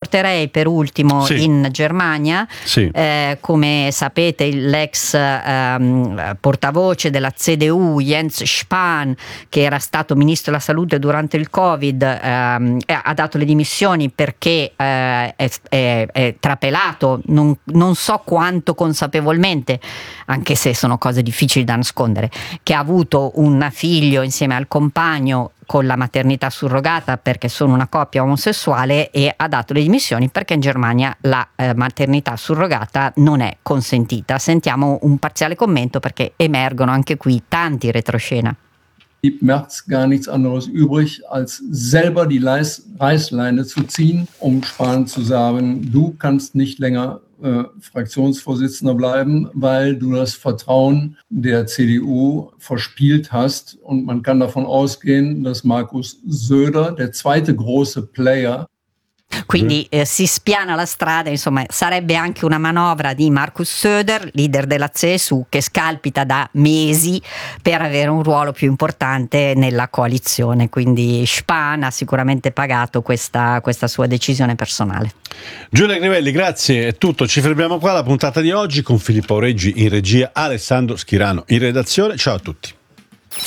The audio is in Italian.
porterei per ultimo in Germania. Come sapete, l'ex portavoce della CDU Jens Spahn, che era stato ministro della salute durante il Covid, ha dato le dimissioni perché è trapelato, non so quanto consapevolmente, anche se sono cose difficili da nascondere, che ha avuto un figlio insieme al compagno con la maternità surrogata, perché sono una coppia omosessuale, e ha dato le dimissioni perché in Germania la maternità surrogata non è consentita. Sentiamo un parziale commento perché emergono anche qui tanti retroscena. Gibt Merz gar nichts anderes übrig, als selber die Reißleine zu ziehen, Spahn zu sagen, du kannst nicht länger Fraktionsvorsitzender bleiben, weil du das Vertrauen der CDU verspielt hast. Und man kann davon ausgehen, dass Markus Söder, der zweite große Player, quindi si spiana la strada, insomma sarebbe anche una manovra di Markus Söder, leader della CSU, che scalpita da mesi per avere un ruolo più importante nella coalizione, quindi Spahn ha sicuramente pagato questa sua decisione personale. Giulia Crivelli, grazie, è tutto, ci fermiamo qua. La puntata di oggi con Filippo Reggi in regia, Alessandro Schirano in redazione. Ciao a tutti.